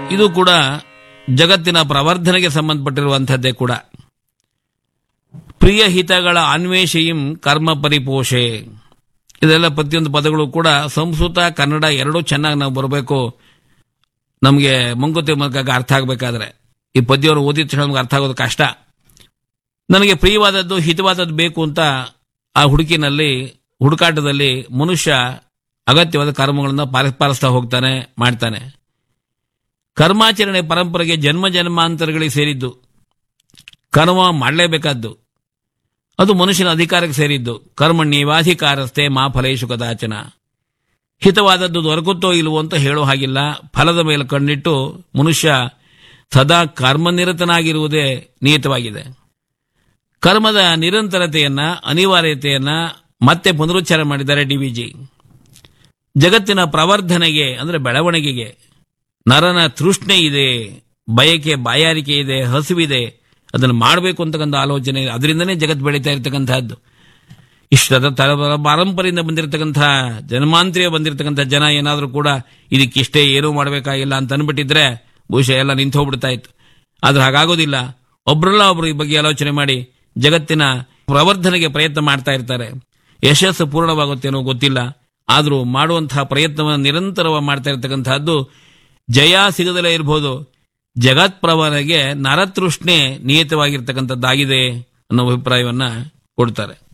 ಇದು ಕೂಡ ಜಗತ್ತಿನ ಪ್ರವರ್ಧನೆಗೆ ಸಂಬಂಧಪಟ್ಟಿರುವಂಥದ್ದೇ ಕೂಡ. ಪ್ರಿಯ ಹಿತಗಳ ಅನ್ವೇಷೆಯಂ ಕರ್ಮ ಪರಿಪೋಷೆ, ಇದೆಲ್ಲ ಪ್ರತಿಯೊಂದು ಪದಗಳು ಕೂಡ ಸಂಸ್ಕೃತ ಕನ್ನಡ ಎರಡೂ ಚೆನ್ನಾಗಿ ನಾವು ಬರಬೇಕು. ನಮಗೆ ಮಂಕುತಿ ಮೂಲಕ ಅರ್ಥ ಆಗಬೇಕಾದ್ರೆ ಈ ಪದ್ಯವನ್ನು ಓದಿದ ತಕ್ಷಣ ನಮ್ಗೆ ಅರ್ಥ ಆಗೋದು ಕಷ್ಟ. ನನಗೆ ಪ್ರಿಯವಾದದ್ದು ಹಿತವಾದದ್ದು ಬೇಕು ಅಂತ ಆ ಹುಡುಕಾಟದಲ್ಲಿ ಮನುಷ್ಯ ಅಗತ್ಯವಾದ ಕರ್ಮಗಳನ್ನು ಪಾಲಿಸ್ತಾ ಹೋಗ್ತಾನೆ, ಮಾಡ್ತಾನೆ. ಕರ್ಮಾಚರಣೆ ಪರಂಪರೆಗೆ ಜನ್ಮ ಜನ್ಮಾಂತರಗಳಿಗೆ ಸೇರಿದ್ದು, ಕರ್ಮ ಮಾಡಲೇಬೇಕಾದ್ದು, ಅದು ಮನುಷ್ಯನ ಅಧಿಕಾರಕ್ಕೆ ಸೇರಿದ್ದು. ಕರ್ಮಣ್ಯೇವಾಧಿಕಾರಸ್ಥೆ ಮಾ ಫಲೇಶು ಕದಾಚನ. ಹಿತವಾದದ್ದು ದೊರಕುತ್ತೋ ಇಲ್ವೋ ಅಂತ ಹೇಳೋ ಹಾಗಿಲ್ಲ. ಫಲದ ಮೇಲೆ ಕಣ್ಣಿಟ್ಟು ಮನುಷ್ಯ ಸದಾ ಕರ್ಮನಿರತನಾಗಿರುವುದೇ ನಿಯತವಾಗಿದೆ. ಕರ್ಮದ ನಿರಂತರತೆಯನ್ನ, ಅನಿವಾರ್ಯತೆಯನ್ನ ಮತ್ತೆ ಪುನರುಚ್ಚಾರ ಮಾಡಿದ್ದಾರೆ ಡಿ.ವಿ.ಜಿ. ಜಗತ್ತಿನ ಪ್ರವರ್ಧನೆಗೆ ಅಂದರೆ ಬೆಳವಣಿಗೆಗೆ ನರನ ತೃಷ್ಣೆ ಇದೆ, ಬಯಕೆ ಬಾಯಾರಿಕೆ ಇದೆ, ಹಸಿವಿದೆ, ಅದನ್ನು ಮಾಡಬೇಕು ಅಂತಕ್ಕಂಥ ಆಲೋಚನೆ, ಅದರಿಂದನೇ ಜಗತ್ತು ಬೆಳೀತಾ ಇರತಕ್ಕಂತಹದ್ದು. ಇಷ್ಟದ ಪಾರಂಪರೆಯಿಂದ ಬಂದಿರತಕ್ಕಂಥ ಜನ್ಮಾಂತರಿಯ ಬಂದಿರತಕ್ಕಂಥ ಜನ ಏನಾದರೂ ಕೂಡ ಇದಕ್ಕಿಷ್ಟೇ ಏನೂ ಮಾಡಬೇಕಾಗಿಲ್ಲ ಅಂತ ಅಂದ್ಬಿಟ್ಟಿದ್ರೆ ಬಹುಶಃ ಎಲ್ಲ ನಿಂತು ಹೋಗ್ಬಿಡ್ತಾ ಇತ್ತು. ಆದ್ರೆ ಹಾಗಾಗೋದಿಲ್ಲ. ಒಬ್ಬರಲ್ಲ ಒಬ್ರು ಈ ಬಗ್ಗೆ ಆಲೋಚನೆ ಮಾಡಿ ಜಗತ್ತಿನ ಪ್ರವರ್ಧನೆಗೆ ಪ್ರಯತ್ನ ಮಾಡ್ತಾ ಇರ್ತಾರೆ. ಯಶಸ್ಸು ಪೂರ್ಣವಾಗುತ್ತೇನೋ ಗೊತ್ತಿಲ್ಲ, ಆದರೂ ಮಾಡುವಂತಹ ಪ್ರಯತ್ನವನ್ನು ನಿರಂತರವಾಗಿ ಮಾಡ್ತಾ ಇರತಕ್ಕಂತಹದ್ದು ಜಯ ಸಿಗದಲೇ ಇರಬಹುದು. ಜಗತ್ಪ್ರವರೆಗೆ ನರತೃಷ್ಣೆ ನಿಯತವಾಗಿರ್ತಕ್ಕಂಥದ್ದಾಗಿದೆ ಅನ್ನೋ ಅಭಿಪ್ರಾಯವನ್ನ ಕೊಡ್ತಾರೆ.